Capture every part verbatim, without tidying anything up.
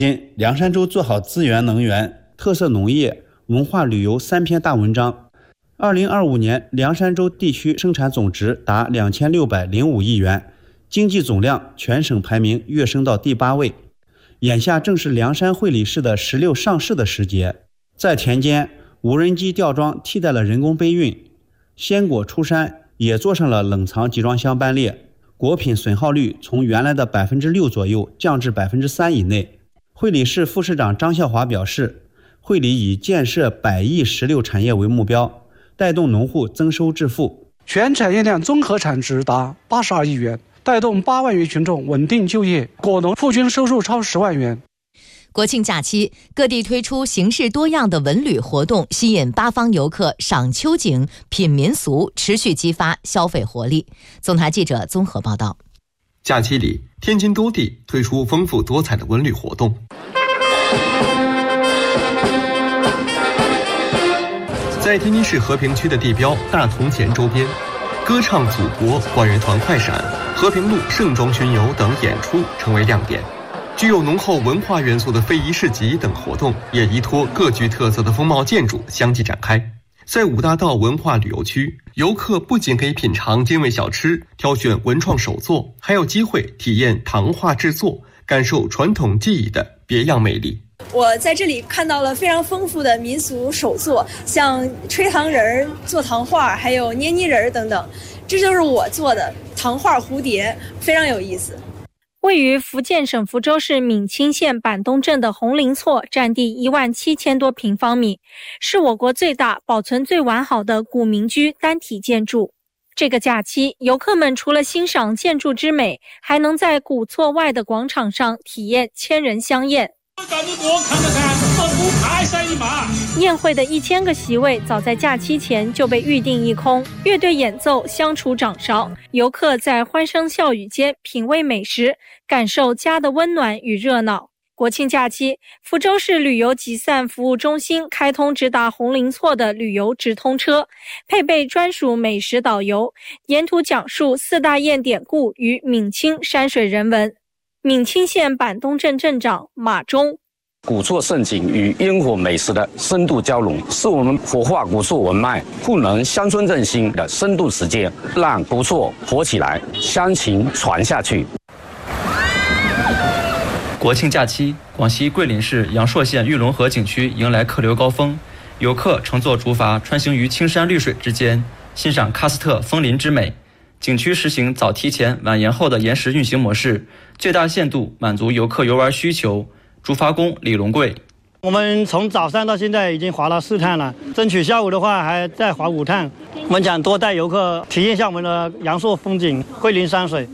今凉山州做好资源能源、特色农业、文化旅游三篇大文章。二零二五年，凉山州地区生产总值达两千六百零五亿元，经济总量全省排名跃升到第八位。眼下正是凉山会理市的石榴上市的时节，在田间，无人机吊装替代了人工背运，鲜果出山也做上了冷藏集装箱班列，果品损耗率从原来的百分之六左右降至百分之三以内。会理市副市长张孝华表示，会理以建设百亿石榴产业为目标，带动农户增收致富。 全产业链综合产值达八十二亿元，带动八万余群众稳定就业，果农户均收入超十万元。 国庆假期，各地推出形式多样的文旅活动，吸引八方游客赏秋景、品民俗，持续激发消费活力。总台记者综合报道。 假期里，天津多地推出丰富多彩的文旅活动。在天津市和平区的地标大同前周边，歌唱祖国、管乐团快闪、和平路盛装巡游等演出成为亮点。具有浓厚文化元素的非遗市集等活动也依托各具特色的风貌建筑相继展开。在五大道文化旅游区，游客不仅可以品尝精味小吃，挑选文创手作，还有机会体验糖画制作，感受传统技艺的别样魅力。 我在这里看到了非常丰富的民俗手作，像吹糖人、做糖画，还有捏泥人等等。这就是我做的糖画蝴蝶，非常有意思。 位于福建省福州市闽清县板东镇的红林厝，占地一万七千多平方米，是我国最大、保存最完好的古民居单体建筑。这个假期，游客们除了欣赏建筑之美，还能在古厝外的广场上体验千人香宴。宴会的一千个席位早在假期前就被预定一空，乐队演奏，相处掌勺，游客在欢声笑语间品味美食，感受家的温暖与热闹。国庆假期，福州市旅游集散服务中心开通直达红林厝的旅游直通车，配备专属美食导游，沿途讲述四大堰典故与闽清山水人文。闽清县板东镇镇长马忠， 古厝盛景与烟火美食的深度交融，是我们活化古厝文脉、赋能乡村振兴的深度实践，让古厝活起来，乡情传下去。 国庆假期，广西桂林市阳朔县玉龙河景区迎来客流高峰，游客乘坐竹筏穿行于青山绿水之间，欣赏喀斯特枫林之美。景区实行早提前晚延后的延时运行模式，最大限度满足游客游玩需求。竹筏工李龙贵， 我们从早上到现在已经划了四趟了，争取下午的话还再划五趟。我们想多带游客体验一下我们的阳朔风景、桂林山水。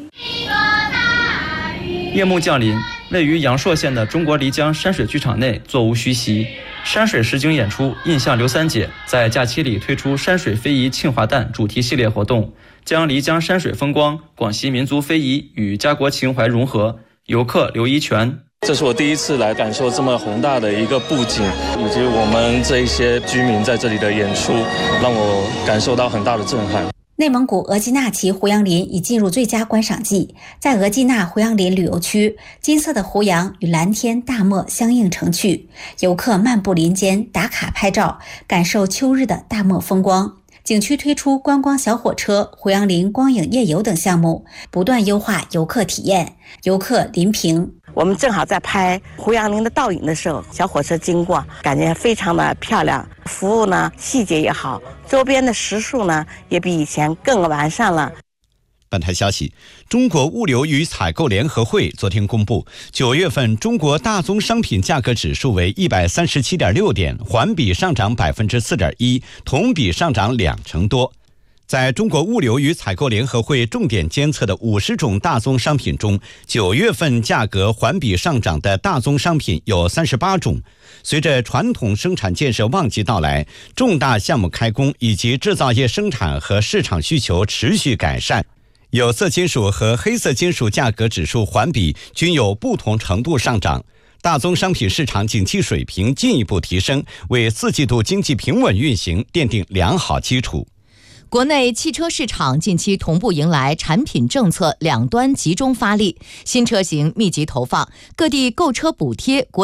夜幕降临，位于阳朔县的中国漓江山水剧场内座无虚席，山水实景演出印象刘三姐在假期里推出山水非遗庆华诞主题系列活动，将漓江山水风光、广西民族非遗与家国情怀融合。游客刘一全， 这是我第一次来感受这么宏大的一个布景，以及我们这一些居民在这里的演出，让我感受到很大的震撼。 内蒙古额济纳旗胡杨林已进入最佳观赏季，在额济纳胡杨林旅游区，金色的胡杨与蓝天大漠相映成趣，游客漫步林间打卡拍照，感受秋日的大漠风光。景区推出观光小火车、胡杨林光影夜游等项目，不断优化游客体验。游客林平， 我们正好在拍胡杨林的倒影的时候，小火车经过，感觉非常的漂亮，服务呢细节也好，周边的食宿呢也比以前更完善了。 本台消息，中国物流与采购联合会昨天公布，九月份中国大宗商品价格指数为一百三十七点六点，环比上涨百分之四点一，同比上涨两成多。在中国物流与采购联合会重点监测的五十种大宗商品中，九月份价格环比上涨的大宗商品有三十八种。随着传统生产建设旺季到来，重大项目开工以及制造业生产和市场需求持续改善，有色金属和黑色金属价格指数环比均有不同程度上涨，大宗商品市场景气水平进一步提升，为四季度经济平稳运行奠定良好基础。 国内汽车市场近期同步迎来产品政策两端集中发力，新车型密集投放，各地购车补贴、国